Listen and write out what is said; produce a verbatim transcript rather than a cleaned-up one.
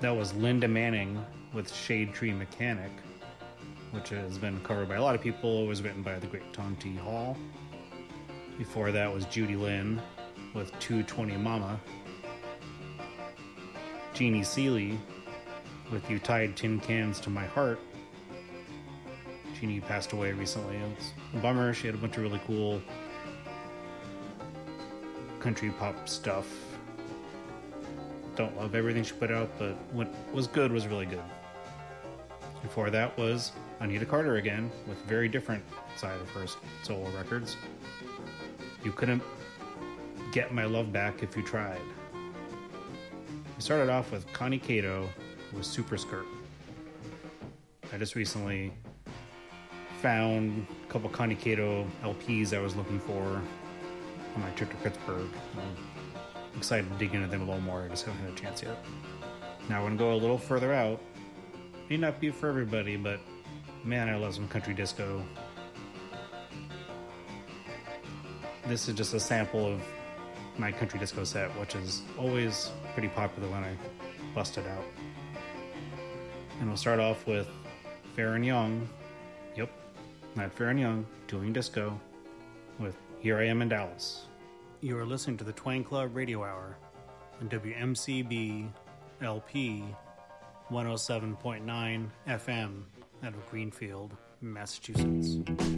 That was Linda Manning with Shade Tree Mechanic, which has been covered by a lot of people. It was written by the great Tom T. Hall. Before that was Judy Lynn with two twenty Mama. Jeannie Seeley with You Tied Tin Cans to My Heart. Jeannie passed away recently. It was a bummer. She had a bunch of really cool country pop stuff. Don't love everything she put out, but what was good was really good. Before that was Anita Carter again, with a very different side of her solo records. You Couldn't Get My Love Back If You Tried. We started off with Connie Cato with Super Skirt. I just recently found a couple Connie Cato L Ps I was looking for on my trip to Pittsburgh. I'm excited to dig into them a little more. I just haven't had a chance yet. Now I'm going to go a little further out. May not be for everybody, but man, I love some country disco. This is just a sample of my country disco set, which is always pretty popular when I bust it out. And we'll start off with Fair and Young. Yep, not Fair and Young, doing disco with Here I Am in Dallas. You are listening to the Twang Club Radio Hour on W M C B L P one oh seven point nine F M out of Greenfield, Massachusetts.